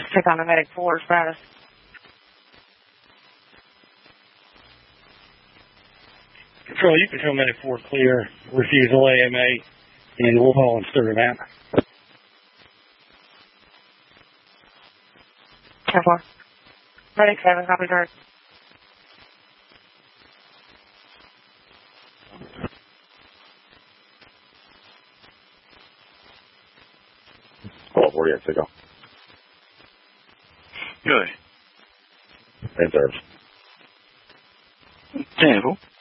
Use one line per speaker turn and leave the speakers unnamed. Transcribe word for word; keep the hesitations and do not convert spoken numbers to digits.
Check on the medic four status.
Control, you control medic four clear. Refusal A M A. And Wolf Hall and Sturdy Mount.
ten four. Medic seven, copy third.
twelve forty-eight, Signal.
Good.
And serve.
Ten four.